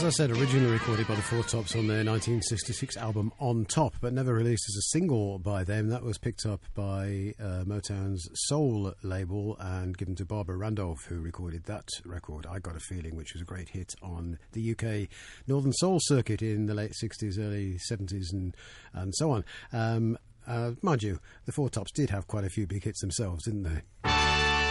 As I said, originally recorded by the Four Tops on their 1966 album On Top, but never released as a single by them. That was picked up by Motown's Soul label and given to Barbara Randolph, who recorded that record, I Got a Feeling, which was a great hit on the UK Northern Soul circuit in the late 60s, early 70s and so on. Mind you, the Four Tops did have quite a few big hits themselves, didn't they?